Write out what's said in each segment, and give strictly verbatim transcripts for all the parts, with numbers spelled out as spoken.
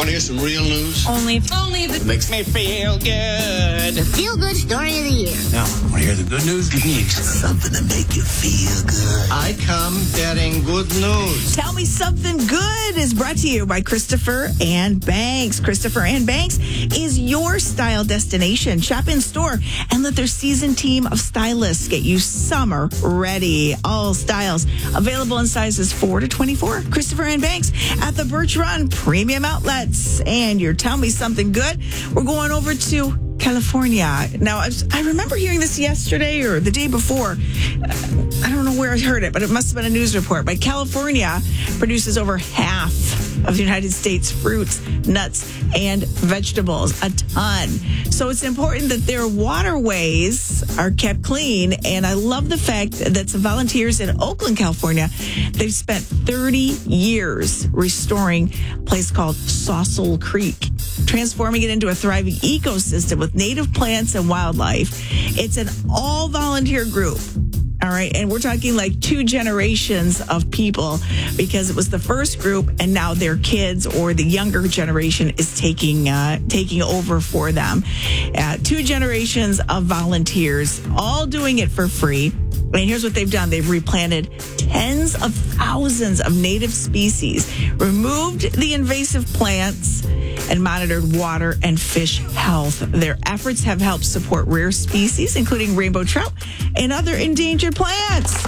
Want to hear some real news? Only, only that makes me feel good. The feel-good story of the year. Now, want to hear the good news? Good news. Something to make you feel good. I come bearing good news. Tell Me Something Good is brought to you by Christopher and Banks. Christopher and Banks is your style destination. Shop in store and let their seasoned team of stylists get you summer ready. All styles available in sizes four to twenty-four. Christopher and Banks at the Birch Run Premium Outlets. And your Tell Me Something Good, we're going over to California. Now, I, was, I remember hearing this yesterday or the day before. I don't know where I heard it, but it must have been a news report. But California produces over half of the United States fruits, nuts, and vegetables, a ton. So it's important that their waterways are kept clean. And I love the fact that some volunteers in Oakland, California, they've spent thirty years restoring a place called Saucil Creek, transforming it into a thriving ecosystem with native plants and wildlife. It's an all-volunteer group. All right. And we're talking like two generations of people because it was the first group and now their kids or the younger generation is taking uh, taking over for them. Uh, two generations of volunteers all doing it for free. I mean, here's what they've done. They've replanted tens of thousands of native species, removed the invasive plants, and monitored water and fish health. Their efforts have helped support rare species, including rainbow trout and other endangered plants.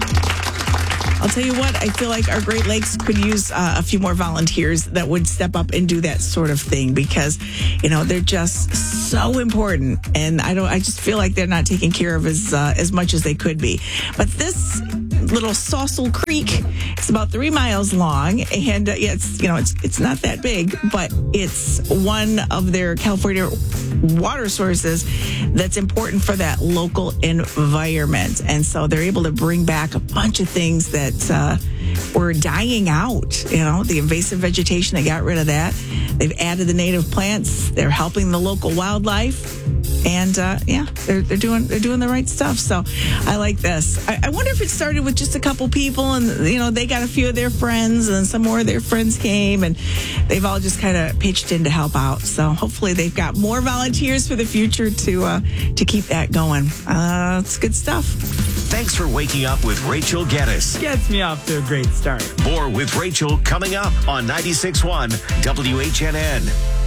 I'll tell you what, I feel like our Great Lakes could use uh, a few more volunteers that would step up and do that sort of thing because, you know, they're just so important. And I don't, I just feel like they're not taken care of as, uh, as much as they could be. But this little Saucil Creek, it's about three miles long and uh, yeah, it's, you know, it's, it's not that big, but it's one of their California water sources that's important for that local environment. And so they're able to bring back a bunch of things that uh, were dying out. You know, the invasive vegetation, they got rid of that. They've added the native plants. They're helping the local wildlife. And uh, yeah, they're they're doing they're doing the right stuff. So I like this. I, I wonder if it started with just a couple people, and you know they got a few of their friends, and some more of their friends came, and they've all just kind of pitched in to help out. So hopefully they've got more volunteers for the future to uh, to keep that going. Uh, it's good stuff. Thanks for waking up with Rachel Geddes. Gets me off to a great start. More with Rachel coming up on ninety-six point one W H N N.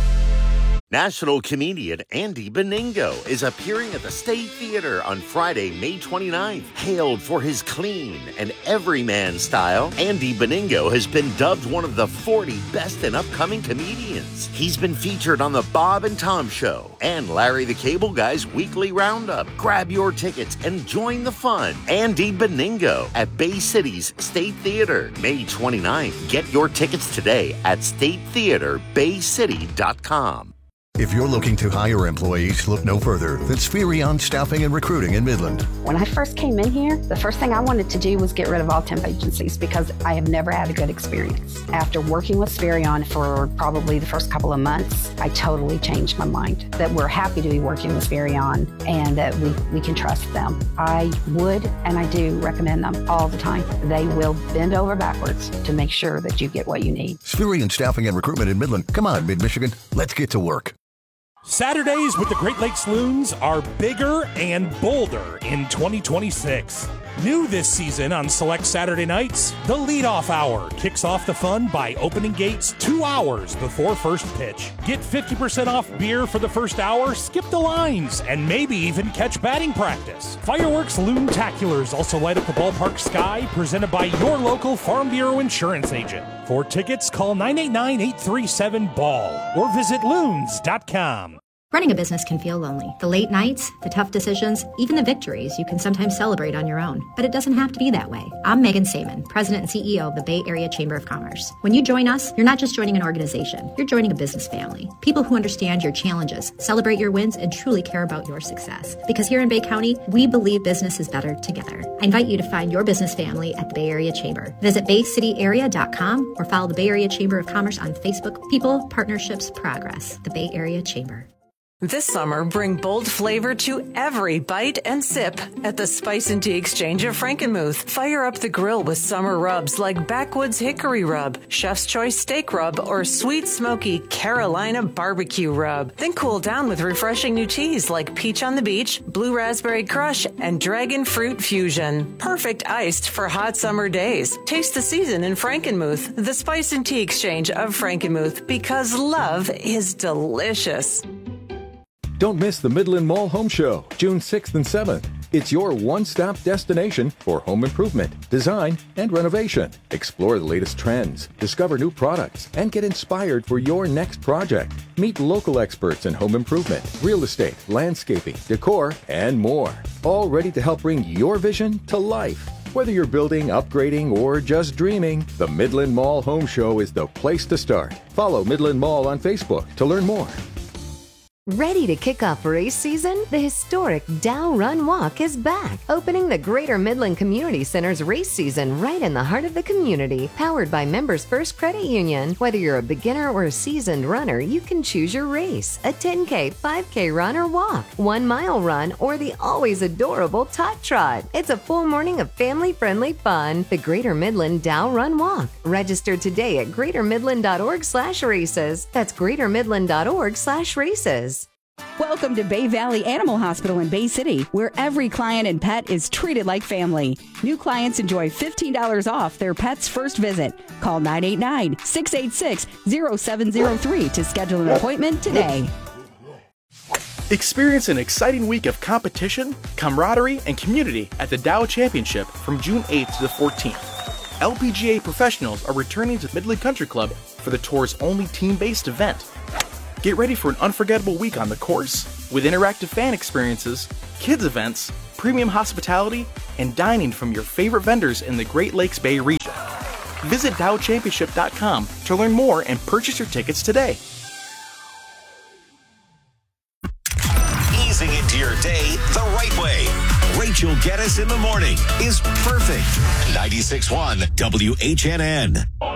National comedian Andy Beningo is appearing at the State Theater on Friday, May twenty-ninth. Hailed for his clean and everyman style, Andy Beningo has been dubbed one of the forty best and upcoming comedians. He's been featured on The Bob and Tom Show and Larry the Cable Guy's Weekly Roundup. Grab your tickets and join the fun. Andy Beningo at Bay City's State Theater, May twenty-ninth. Get your tickets today at state theater bay city dot com. If you're looking to hire employees, look no further than Spherion Staffing and Recruiting in Midland. When I first came in here, the first thing I wanted to do was get rid of all temp agencies because I have never had a good experience. After working with Spherion for probably the first couple of months, I totally changed my mind that we're happy to be working with Spherion and that we, we can trust them. I would and I do recommend them all the time. They will bend over backwards to make sure that you get what you need. Spherion Staffing and Recruitment in Midland. Come on, Mid-Michigan. Let's get to work. Saturdays with the Great Lakes Loons are bigger and bolder in twenty twenty-six. New this season on select Saturday nights, the leadoff hour kicks off the fun by opening gates two hours before first pitch. Get fifty percent off beer for the first hour, skip the lines, and maybe even catch batting practice. Fireworks Loontaculars also light up the ballpark sky, presented by your local Farm Bureau insurance agent. For tickets, call nine eight nine, eight three seven, B A L L or visit loons dot com. Running a business can feel lonely. The late nights, the tough decisions, even the victories you can sometimes celebrate on your own. But it doesn't have to be that way. I'm Megan Saman, President and C E O of the Bay Area Chamber of Commerce. When you join us, you're not just joining an organization, you're joining a business family. People who understand your challenges, celebrate your wins, and truly care about your success. Because here in Bay County, we believe business is better together. I invite you to find your business family at the Bay Area Chamber. Visit bay city area dot com or follow the Bay Area Chamber of Commerce on Facebook. People, partnerships, progress. The Bay Area Chamber. This summer, bring bold flavor to every bite and sip at the Spice and Tea Exchange of Frankenmuth. Fire up the grill with summer rubs like Backwoods Hickory Rub, Chef's Choice Steak Rub, or Sweet Smoky Carolina Barbecue Rub. Then cool down with refreshing new teas like Peach on the Beach, Blue Raspberry Crush, and Dragon Fruit Fusion. Perfect iced for hot summer days. Taste the season in Frankenmuth, the Spice and Tea Exchange of Frankenmuth, because love is delicious. Don't miss the Midland Mall Home Show, June sixth and seventh. It's your one-stop destination for home improvement, design, and renovation. Explore the latest trends, discover new products, and get inspired for your next project. Meet local experts in home improvement, real estate, landscaping, decor, and more. All ready to help bring your vision to life. Whether you're building, upgrading, or just dreaming, the Midland Mall Home Show is the place to start. Follow Midland Mall on Facebook to learn more. Ready to kick off race season? The historic Dow Run Walk is back, opening the Greater Midland Community Center's race season right in the heart of the community. Powered by Members First Credit Union. Whether you're a beginner or a seasoned runner, you can choose your race. A ten K, five K run or walk, one mile run, or the always adorable Tot Trot. It's a full morning of family-friendly fun. The Greater Midland Dow Run Walk. Register today at greater midland dot org slash races. That's greater midland dot org slash races. Welcome to Bay Valley Animal Hospital in Bay City, where every client and pet is treated like family. New clients enjoy fifteen dollars off their pet's first visit. Call nine eight nine, six eight six, zero seven zero three to schedule an appointment today. Experience an exciting week of competition, camaraderie, and community at the Dow Championship from June eighth to the fourteenth. L P G A professionals are returning to Midland Country Club for the tour's only team-based event. Get ready for an unforgettable week on the course with interactive fan experiences, kids events, premium hospitality, and dining from your favorite vendors in the Great Lakes Bay region. Visit Dow Championship dot com to learn more and purchase your tickets today. Easing into your day the right way. Rachel Geddes in the morning is perfect. ninety-six point one W H N N.